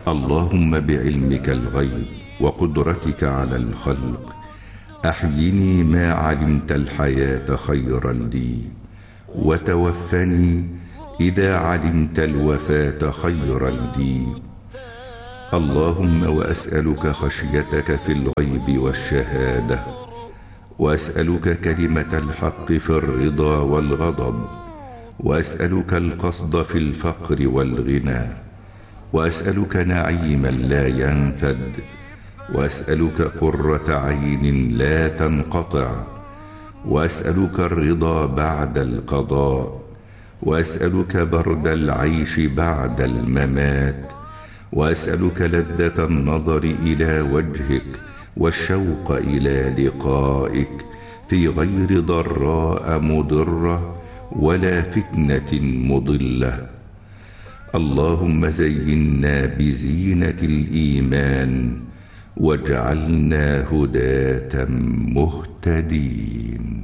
اللهم بعلمك الغيب وقدرتك على الخلق أحيني ما علمت الحياة خيرا لي، وتوفني إذا علمت الوفاة خيرا لي. اللهم وأسألك خشيتك في الغيب والشهادة، وأسألك كلمة الحق في الرضا والغضب، وأسألك القصد في الفقر والغنى، وأسألك نعيما لا ينفد، وأسألك قرة عين لا تنقطع، وأسألك الرضا بعد القضاء، وأسألك برد العيش بعد الممات، وأسألك لذة النظر إلى وجهك والشوق إلى لقائك في غير ضراء مضرة ولا فتنة مضلة. اللهم زينا بزينة الإيمان واجعلنا هداة مهتدين.